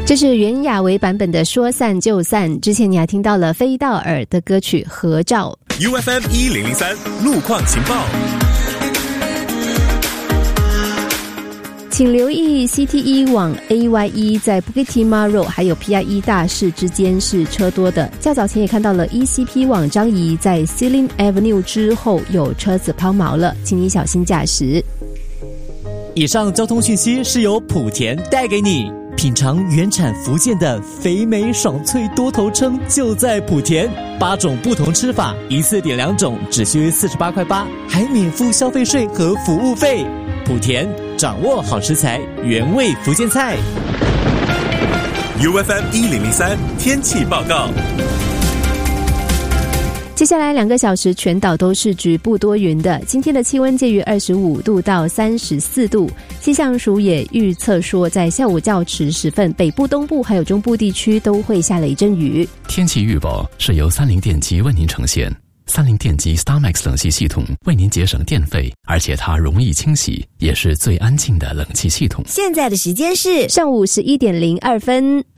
这是袁娅维版本的说散就散，之前你还听到了飞道尔的歌曲合照。 UFM 1003路况情报， 请留意 CT1 往 AY1 在 Bukit Timah Road 还有 PIE 大市之间是车多的。较早前也看到了 ECP 往樟宜在 Xilin Avenue 之后有车子抛锚了，请你小心驾驶。 以上交通讯息是由莆田带给你。品尝原产福建的肥美爽脆多头鲭就在莆田，8种不同吃法，一次点2种，只需48.8块，还免付消费税和服务费。莆田掌握好食材，原味福建菜。 UFM 1003天气报告。 接下来2个小时全岛都是局部多云的，今天的气温介于25度到34度。气象署也预测说，在下午较迟时分，北部、东部还有中部地区都会下雷阵雨。 天气预报是由三菱电机为您呈现。三菱电机 StarMax 冷气系统为您节省电费，而且它容易清洗，也是最安静的冷气系统。 现在的时间是上午11:02。